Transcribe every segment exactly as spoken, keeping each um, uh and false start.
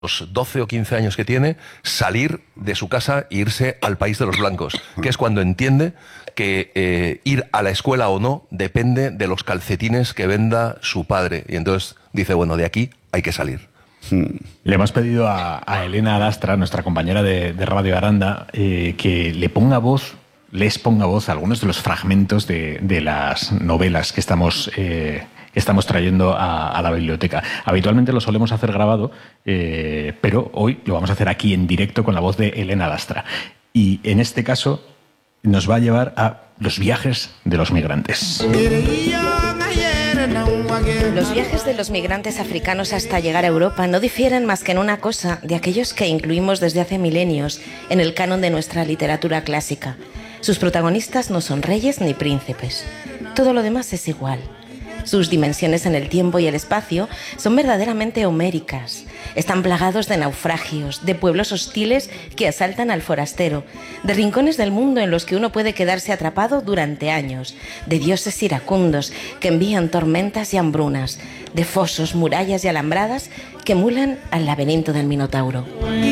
los doce o quince años que tiene, salir de su casa e irse al país de los blancos, que es cuando entiende que eh, ir a la escuela o no depende de los calcetines que venda su padre. Y entonces dice, bueno, de aquí hay que salir. Le hemos pedido a, a Elena Alastra, nuestra compañera de, de Radio Aranda, eh, que le ponga voz, les ponga voz a algunos de los fragmentos de, de las novelas que estamos... Eh, estamos trayendo a, a la biblioteca. Habitualmente lo solemos hacer grabado, eh, pero hoy lo vamos a hacer aquí en directo con la voz de Elena Alastra. Y en este caso nos va a llevar a los viajes de los migrantes. Los viajes de los migrantes africanos hasta llegar a Europa no difieren más que en una cosa de aquellos que incluimos desde hace milenios en el canon de nuestra literatura clásica. Sus protagonistas no son reyes ni príncipes. Todo lo demás es igual. Sus dimensiones en el tiempo y el espacio son verdaderamente homéricas. Están plagados de naufragios, de pueblos hostiles que asaltan al forastero, de rincones del mundo en los que uno puede quedarse atrapado durante años, de dioses iracundos que envían tormentas y hambrunas, de fosos, murallas y alambradas que emulan al laberinto del Minotauro.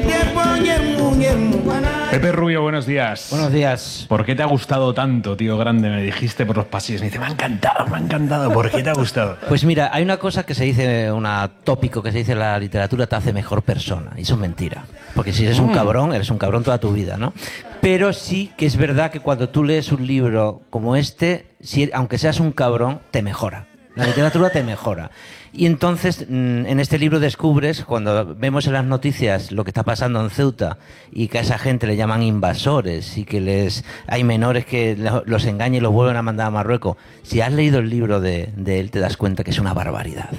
Pepe Rubio, buenos días. Buenos días. ¿Por qué te ha gustado tanto, tío grande? Me dijiste por los pasillos. Me dice, me ha encantado, me ha encantado. ¿Por qué te ha gustado? Pues mira, hay una cosa que se dice, un tópico que se dice en la literatura, te hace mejor persona. Y eso es mentira. Porque si eres un cabrón, eres un cabrón toda tu vida, ¿no? Pero sí que es verdad que cuando tú lees un libro como este, si, aunque seas un cabrón, te mejora. La literatura te mejora. Y entonces, en este libro descubres, cuando vemos en las noticias lo que está pasando en Ceuta y que a esa gente le llaman invasores y que les hay menores que los engañan y los vuelven a mandar a Marruecos, si has leído el libro de, de él te das cuenta que es una barbaridad.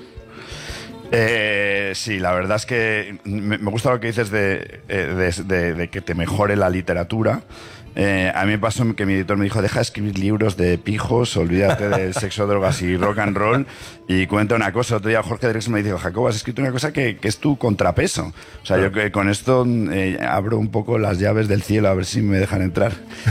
Eh, sí, la verdad es que me, me gusta lo que dices de, de, de, de que te mejore la literatura. Eh, a mí me pasó que mi editor me dijo, deja de escribir libros de pijos, olvídate de sexo, drogas y rock and roll, y cuenta una cosa. Otro día Jorge Drexler me dijo, Jacobo, has escrito una cosa que, que es tu contrapeso. O sea, yo que con esto eh, abro un poco las llaves del cielo a ver si me dejan entrar.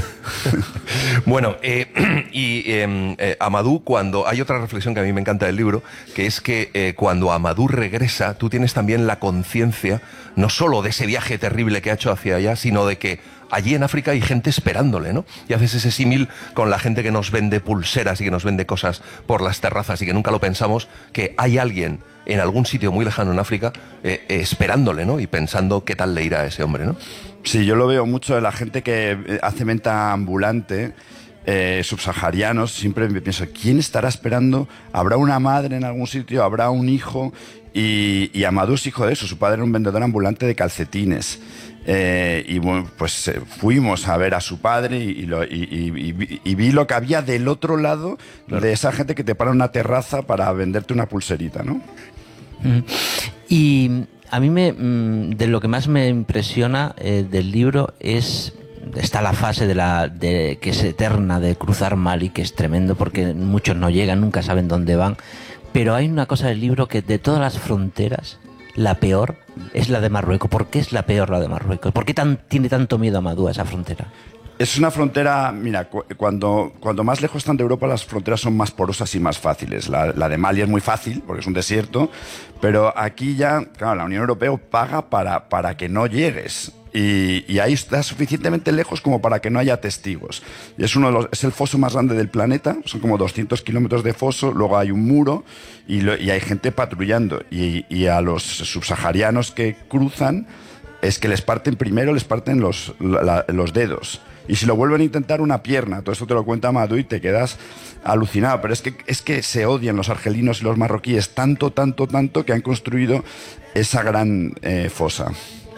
Bueno, eh, y eh, eh, Amadou, cuando hay otra reflexión que a mí me encanta del libro, que es que eh, cuando Amadou regresa, tú tienes también la conciencia, no solo de ese viaje terrible que ha hecho hacia allá, sino de que allí en África hay gente esperándole, ¿no? Y haces ese símil con la gente que nos vende pulseras y que nos vende cosas por las terrazas y que nunca lo pensamos, que hay alguien en algún sitio muy lejano en África eh, eh, esperándole, ¿no? Y pensando qué tal le irá a ese hombre, ¿no? Sí, yo lo veo mucho de la gente que hace venta ambulante, eh, subsaharianos. Siempre me pienso, ¿quién estará esperando? ¿Habrá una madre en algún sitio? ¿Habrá un hijo? Y, y Amadou es hijo de eso. Su padre era un vendedor ambulante de calcetines. Eh, y bueno, pues eh, fuimos a ver a su padre y, y, lo, y, y, y vi lo que había del otro lado, claro, de esa gente que te para en una terraza para venderte una pulserita, ¿no? Mm. Y a mí me, de lo que más me impresiona eh, del libro es, está la fase de la de, que es eterna, de cruzar Mali, que es tremendo porque muchos no llegan, nunca saben dónde van, pero hay una cosa del libro que de todas las fronteras, la peor es la de Marruecos. ¿Por qué es la peor la de Marruecos? ¿Por qué tan, tiene tanto miedo Amadou a esa frontera? Es una frontera, mira, cu cuando, cuando más lejos están de Europa, las fronteras son más porosas y más fáciles. La, la de Mali es muy fácil, porque es un desierto, pero aquí ya, claro, la Unión Europea paga para, para que no llegues. Y, y ahí está suficientemente lejos como para que no haya testigos. Y es, uno de los, es el foso más grande del planeta, son como doscientos kilómetros de foso, luego hay un muro y, lo, y hay gente patrullando. Y, y a los subsaharianos que cruzan es que les parten primero, les parten los, la, los dedos. Y si lo vuelven a intentar, una pierna. Todo esto te lo cuenta Amadou y te quedas alucinado. Pero es que, es que se odian los argelinos y los marroquíes tanto, tanto, tanto que han construido esa gran eh, fosa.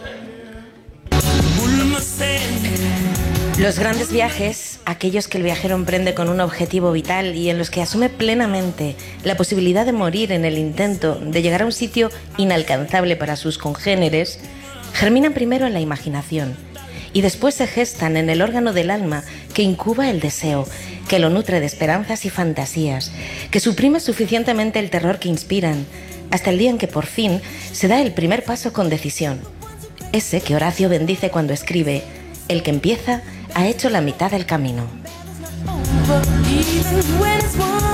Los grandes viajes, aquellos que el viajero emprende con un objetivo vital y en los que asume plenamente la posibilidad de morir en el intento de llegar a un sitio inalcanzable para sus congéneres, germinan primero en la imaginación y después se gestan en el órgano del alma que incuba el deseo, que lo nutre de esperanzas y fantasías, que suprime suficientemente el terror que inspiran, hasta el día en que por fin se da el primer paso con decisión. Ese que Horacio bendice cuando escribe: el que empieza ha hecho la mitad del camino.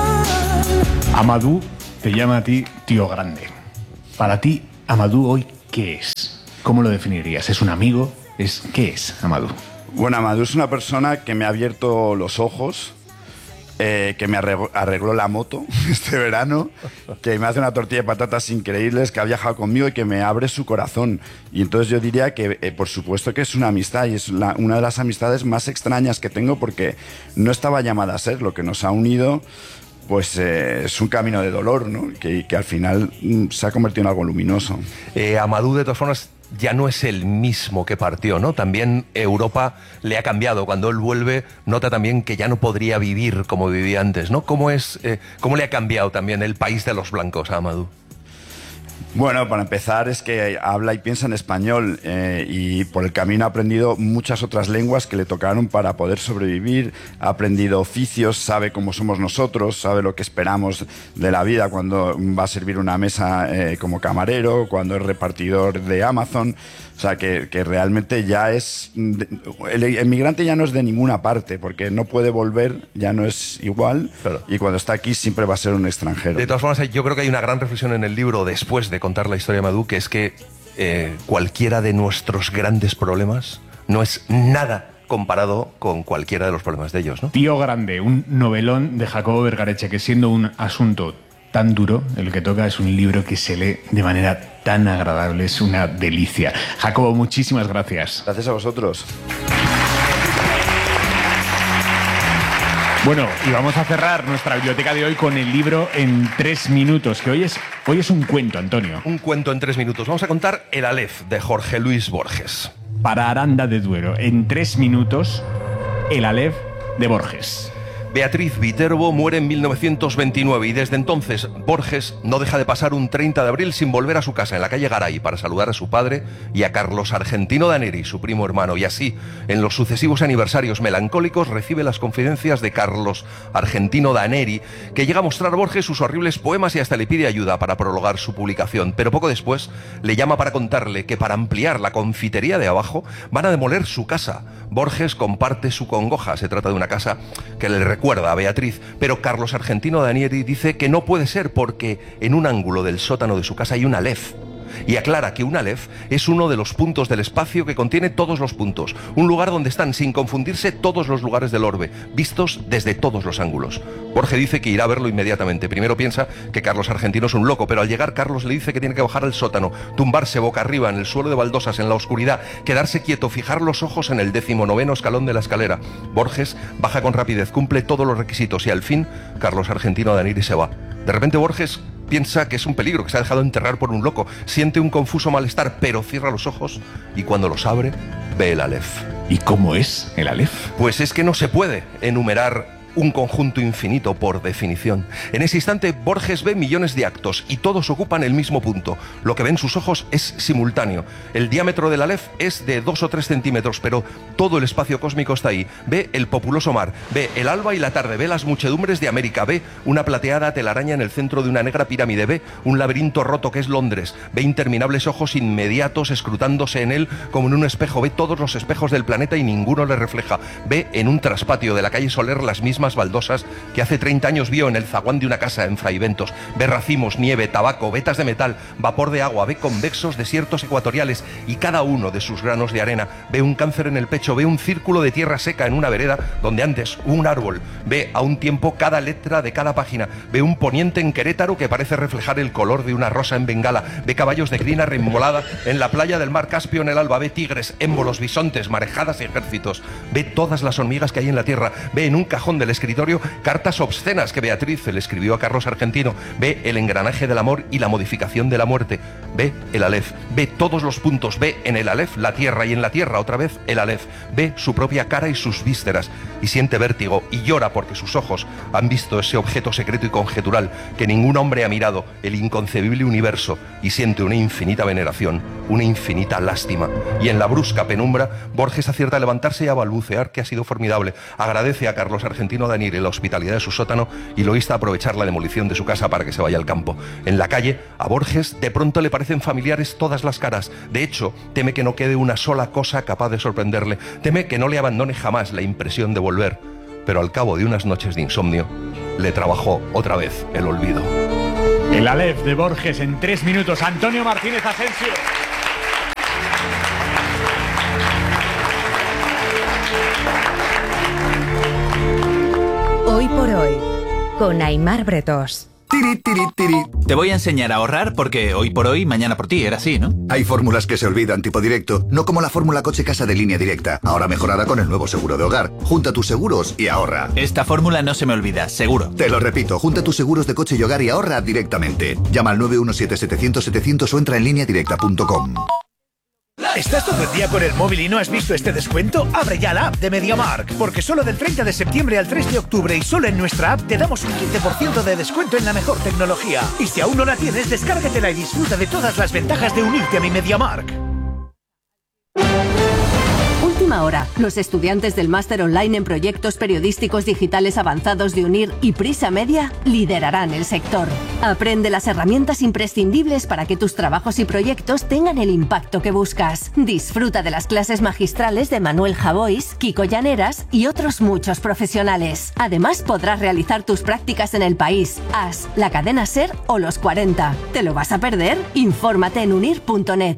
Amadou te llama a ti tío grande. Para ti, Amadou hoy, ¿qué es? ¿Cómo lo definirías? ¿Es un amigo? ¿Es, ¿Qué es Amadou? Bueno, Amadou es una persona que me ha abierto los ojos, eh, que me arregló, arregló la moto este verano, que me hace una tortilla de patatas increíbles, que ha viajado conmigo y que me abre su corazón. Y entonces yo diría que, eh, por supuesto que es una amistad, y es la, una de las amistades más extrañas que tengo, porque no estaba llamada a ser. Lo que nos ha unido, pues eh, es un camino de dolor, ¿no? Que, que al final mm, se ha convertido en algo luminoso. Eh, Amadou, de todas formas, ya no es el mismo que partió, ¿no? También Europa le ha cambiado. Cuando él vuelve, nota también que ya no podría vivir como vivía antes, ¿no? ¿Cómo es, eh, cómo le ha cambiado también el país de los blancos a Amadou? Bueno, para empezar es que habla y piensa en español, eh, y por el camino ha aprendido muchas otras lenguas que le tocaron para poder sobrevivir. Ha aprendido oficios, sabe cómo somos nosotros, sabe lo que esperamos de la vida cuando va a servir una mesa eh, como camarero, cuando es repartidor de Amazon. O sea, que, que realmente ya es... El emigrante ya no es de ninguna parte, porque no puede volver, ya no es igual, claro. Y cuando está aquí siempre va a ser un extranjero. De todas formas, yo creo que hay una gran reflexión en el libro después de contar la historia de Amadou, que es que eh, cualquiera de nuestros grandes problemas no es nada comparado con cualquiera de los problemas de ellos, ¿no? Tío Grande, un novelón de Jacobo Vergareche, que siendo un asunto tan duro, el que toca, es un libro que se lee de manera tan agradable, es una delicia. Jacobo, muchísimas gracias. Gracias a vosotros. Bueno, y vamos a cerrar nuestra biblioteca de hoy con el libro en tres minutos, que hoy es, hoy es un cuento, Antonio. Un cuento en tres minutos. Vamos a contar El Aleph, de Jorge Luis Borges. Para Aranda de Duero, en tres minutos, El Aleph de Borges. Beatriz Viterbo muere en mil novecientos veintinueve y desde entonces Borges no deja de pasar un treinta de abril sin volver a su casa en la calle Garay para saludar a su padre y a Carlos Argentino Daneri, su primo hermano, y así, en los sucesivos aniversarios melancólicos, recibe las confidencias de Carlos Argentino Daneri, que llega a mostrar a Borges sus horribles poemas y hasta le pide ayuda para prologar su publicación, pero poco después le llama para contarle que para ampliar la confitería de abajo van a demoler su casa. Borges comparte su congoja, se trata de una casa que le recuerda a Beatriz, pero Carlos Argentino Daneri dice que no puede ser porque en un ángulo del sótano de su casa hay un Aleph. Y aclara que un Aleph es uno de los puntos del espacio que contiene todos los puntos, un lugar donde están sin confundirse todos los lugares del orbe, vistos desde todos los ángulos. Borges dice que irá a verlo inmediatamente. Primero piensa que Carlos Argentino es un loco, pero al llegar Carlos le dice que tiene que bajar al sótano, tumbarse boca arriba en el suelo de baldosas en la oscuridad, quedarse quieto, fijar los ojos en el decimonoveno escalón de la escalera. Borges baja con rapidez, cumple todos los requisitos y al fin Carlos Argentino Daneri se va. De repente Borges piensa que es un peligro, que se ha dejado enterrar por un loco, siente un confuso malestar, pero cierra los ojos y cuando los abre, ve el Aleph. ¿Y cómo es el Aleph? Pues es que no se puede enumerar un conjunto infinito por definición. En ese instante Borges ve millones de actos y todos ocupan el mismo punto. Lo que ven sus ojos es simultáneo. El diámetro del Aleph es de dos o tres centímetros, pero todo el espacio cósmico está ahí. Ve el populoso mar, ve el alba y la tarde, ve las muchedumbres de América, ve una plateada telaraña en el centro de una negra pirámide, ve un laberinto roto que es Londres, ve interminables ojos inmediatos escrutándose en él como en un espejo, ve todos los espejos del planeta y ninguno le refleja, ve en un traspatio de la calle Soler las mismas baldosas que hace treinta años vio en el zaguán de una casa en Fraiventos, ve racimos, nieve, tabaco, vetas de metal, vapor de agua, ve convexos desiertos ecuatoriales y cada uno de sus granos de arena, ve un cáncer en el pecho, ve un círculo de tierra seca en una vereda donde antes hubo un árbol, ve a un tiempo cada letra de cada página, ve un poniente en Querétaro que parece reflejar el color de una rosa en Bengala, ve caballos de crina remolada en la playa del mar Caspio en el alba, ve tigres, émbolos, bisontes, marejadas y ejércitos, ve todas las hormigas que hay en la tierra, ve en un cajón del escritorio cartas obscenas que Beatriz le escribió a Carlos Argentino, ve el engranaje del amor y la modificación de la muerte, ve el Aleph, ve todos los puntos, ve en el Aleph la tierra y en la tierra otra vez el Aleph, ve su propia cara y sus vísceras y siente vértigo y llora porque sus ojos han visto ese objeto secreto y conjetural que ningún hombre ha mirado, el inconcebible universo, y siente una infinita veneración, una infinita lástima. Y en la brusca penumbra Borges acierta a levantarse y a balbucear que ha sido formidable, agradece a Carlos Argentino Daneri la hospitalidad de su sótano y lo insta a aprovechar la demolición de su casa para que se vaya al campo. En la calle, a Borges de pronto le parecen familiares todas las caras. De hecho, teme que no quede una sola cosa capaz de sorprenderle. Teme que no le abandone jamás la impresión de volver. Pero al cabo de unas noches de insomnio, le trabajó otra vez el olvido. El Aleph de Borges en tres minutos. Antonio Martínez Asensio. con Aimar Bretós. Tiri, tiri, tiri. Te voy a enseñar a ahorrar porque hoy por hoy, mañana por ti, era así, ¿no? Hay fórmulas que se olvidan, tipo directo, no como la fórmula coche-casa de Línea Directa, ahora mejorada con el nuevo seguro de hogar. Junta tus seguros y ahorra. Esta fórmula no se me olvida, seguro. Te lo repito, junta tus seguros de coche y hogar y ahorra directamente. Llama al nueve uno siete, setecientos, setecientos o entra en línea directa punto com. ¿Estás todo el día con el móvil y no has visto este descuento? Abre ya la app de MediaMarkt, porque solo del treinta de septiembre al tres de octubre y solo en nuestra app te damos un quince por ciento de descuento en la mejor tecnología. Y si aún no la tienes, descárgatela y disfruta de todas las ventajas de unirte a mi MediaMarkt. Última hora. Los estudiantes del máster online en proyectos periodísticos digitales avanzados de UNIR y Prisa Media liderarán el sector. Aprende las herramientas imprescindibles para que tus trabajos y proyectos tengan el impacto que buscas. Disfruta de las clases magistrales de Manuel Javois, Kiko Llaneras y otros muchos profesionales. Además, podrás realizar tus prácticas en El País, As, la cadena SER o Los cuarenta. ¿Te lo vas a perder? Infórmate en unir punto net.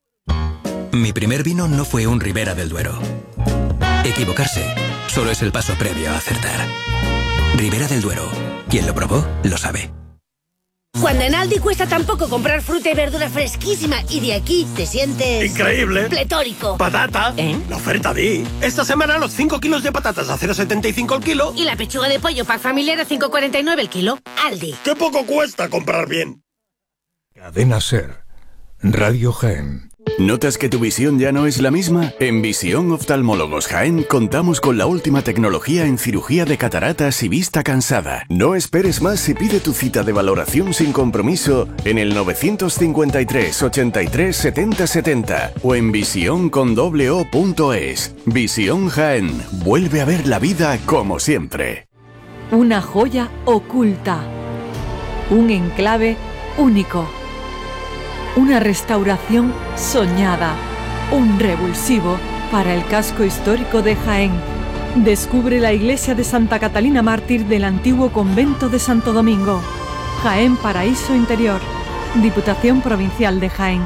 Mi primer vino no fue un Ribera del Duero. Equivocarse solo es el paso previo a acertar. Ribera del Duero. Quien lo probó, lo sabe. Cuando en Aldi cuesta tan poco comprar fruta y verdura fresquísima y de aquí te sientes... ¡increíble! ¡Pletórico! ¡Patata! ¿Eh? La oferta di. Esta semana los cinco kilos de patatas a cero coma setenta y cinco el kilo. Y la pechuga de pollo pack familiar a cinco coma cuarenta y nueve el kilo. Aldi. ¡Qué poco cuesta comprar bien! Cadena SER. Radio Jaén. ¿Notas que tu visión ya no es la misma? En Visión Oftalmólogos Jaén contamos con la última tecnología en cirugía de cataratas y vista cansada. No esperes más y pide tu cita de valoración sin compromiso en el novecientos cincuenta y tres, ochenta y tres, setenta, setenta o en visión con doble o punto es. Visión Jaén. Vuelve a ver la vida como siempre. Una joya oculta. Un enclave único. Una restauración soñada, un revulsivo para el casco histórico de Jaén. Descubre la iglesia de Santa Catalina Mártir del antiguo convento de Santo Domingo. Jaén Paraíso Interior, Diputación Provincial de Jaén.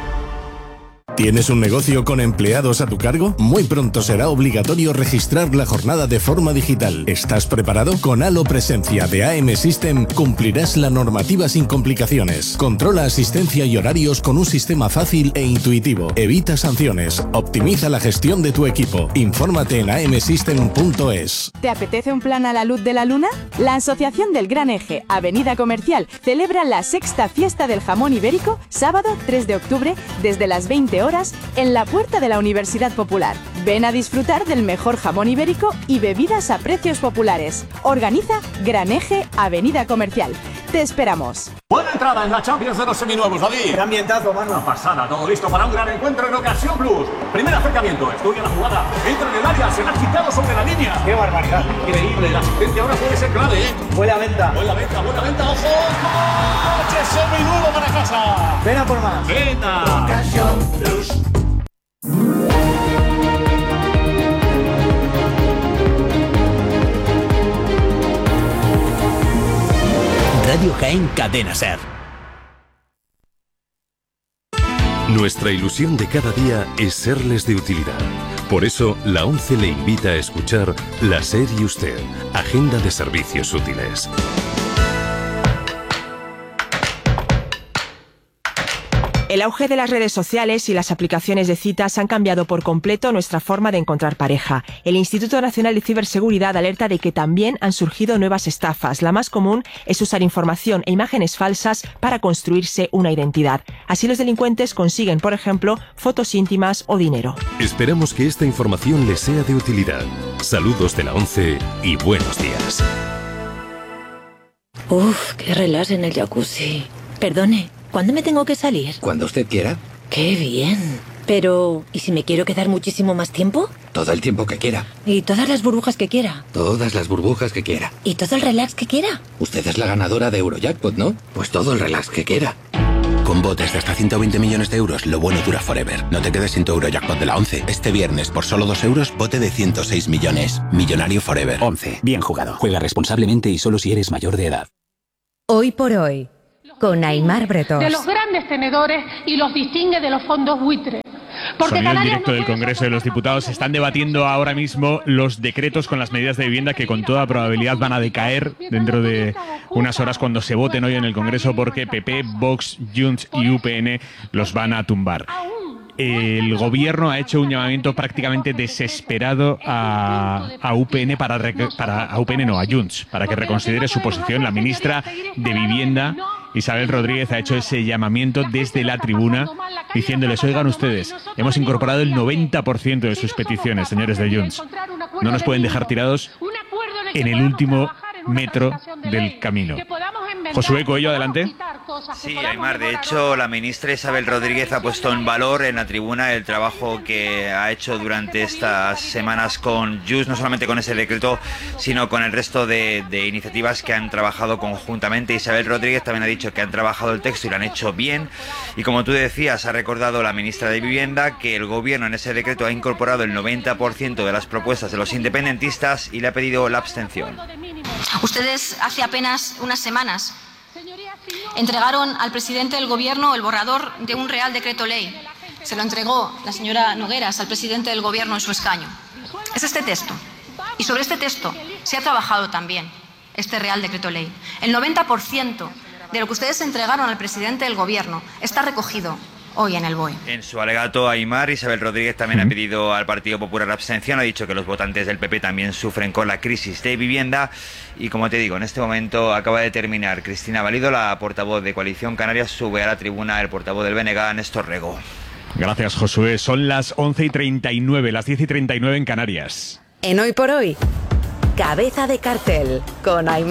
¿Tienes un negocio con empleados a tu cargo? Muy pronto será obligatorio registrar la jornada de forma digital. ¿Estás preparado? Con Halo Presencia de A M System cumplirás la normativa sin complicaciones. Controla asistencia y horarios con un sistema fácil e intuitivo. Evita sanciones. Optimiza la gestión de tu equipo. Infórmate en a m system punto es. ¿Te apetece un plan a la luz de la luna? La Asociación del Gran Eje, Avenida Comercial, celebra la sexta fiesta del jamón ibérico, sábado tres de octubre, desde las veinte horas, en la puerta de la Universidad Popular. Ven a disfrutar del mejor jamón ibérico y bebidas a precios populares. Organiza Gran Eje, Avenida Comercial. Te esperamos. Buena entrada en la Champions de los seminuevos, David. ¡Qué ambientazo, mano! Una pasada, todo listo para un gran encuentro en Ocasión Plus. Primer acercamiento, estudia la jugada, entra en el área, se la ha quitado sobre la línea. ¡Qué barbaridad! Increíble, la asistencia ahora puede ser clave, ¿eh? Buena venta. Buena venta, buena venta, ojo. ¡Coche seminuevo para casa! Ven a por más. Venta. Ocasión Plus. Radio Jaén Cadena SER. Nuestra ilusión de cada día es serles de utilidad. Por eso, la ONCE le invita a escuchar La SER y Usted, Agenda de Servicios Útiles. El auge de las redes sociales y las aplicaciones de citas han cambiado por completo nuestra forma de encontrar pareja. El Instituto Nacional de Ciberseguridad alerta de que también han surgido nuevas estafas. La más común es usar información e imágenes falsas para construirse una identidad. Así los delincuentes consiguen, por ejemplo, fotos íntimas o dinero. Esperamos que esta información les sea de utilidad. Saludos de la ONCE y buenos días. Uf, qué relax en el jacuzzi. Perdone, ¿cuándo me tengo que salir? Cuando usted quiera. ¡Qué bien! Pero, ¿y si me quiero quedar muchísimo más tiempo? Todo el tiempo que quiera. ¿Y todas las burbujas que quiera? Todas las burbujas que quiera. ¿Y todo el relax que quiera? Usted es la ganadora de Eurojackpot, ¿no? Pues todo el relax que quiera. Con botes de hasta ciento veinte millones de euros, lo bueno dura forever. No te quedes sin tu Eurojackpot de la ONCE. Este viernes, por solo dos euros, bote de ciento seis millones. Millonario forever. ONCE. Bien jugado. Juega responsablemente y solo si eres mayor de edad. Hoy por hoy, con Aimar Bretós. De los grandes tenedores y los distingue de los fondos buitres. Sonido en directo del Congreso de los Diputados. Se están debatiendo ahora mismo los decretos con las medidas de vivienda que con toda probabilidad van a decaer dentro de unas horas cuando se voten hoy en el Congreso, porque P P, Vox, Junts y U P N los van a tumbar. El gobierno ha hecho un llamamiento prácticamente desesperado a, a U P N para, para a U P N no, a Junts, para que reconsidere su posición. La ministra de Vivienda, Isabel Rodríguez, ha hecho ese llamamiento desde la tribuna diciéndoles: oigan ustedes, hemos incorporado el noventa por ciento de sus peticiones, señores de Junts. No nos pueden dejar tirados en el último metro del camino. Josué Coello, adelante. Sí, Aymar, de hecho la ministra Isabel Rodríguez ha puesto en valor en la tribuna el trabajo que ha hecho durante estas semanas con Junts, no solamente con ese decreto, sino con el resto de, de iniciativas que han trabajado conjuntamente. Isabel Rodríguez también ha dicho que han trabajado el texto y lo han hecho bien, y como tú decías, ha recordado la ministra de Vivienda que el gobierno en ese decreto ha incorporado el noventa por ciento de las propuestas de los independentistas y le ha pedido la abstención. Ustedes hace apenas unas semanas entregaron al presidente del gobierno el borrador de un real decreto ley. Se lo entregó la señora Nogueras al presidente del gobierno en su escaño. Es este texto. Y sobre este texto se ha trabajado también este real decreto ley. El noventa por ciento de lo que ustedes entregaron al presidente del gobierno está recogido hoy en el B O E. En su alegato, Aymar, Isabel Rodríguez también ha pedido al Partido Popular la abstención. Ha dicho que los votantes del P P también sufren con la crisis de vivienda. Y como te digo, en este momento acaba de terminar Cristina Valido, la portavoz de Coalición Canaria. Sube a la tribuna el portavoz del B N G, Néstor Rego. Gracias, Josué. Son las once y treinta y nueve, las diez y treinta y nueve en Canarias. En Hoy por Hoy, Cabeza de Cartel con Aymar.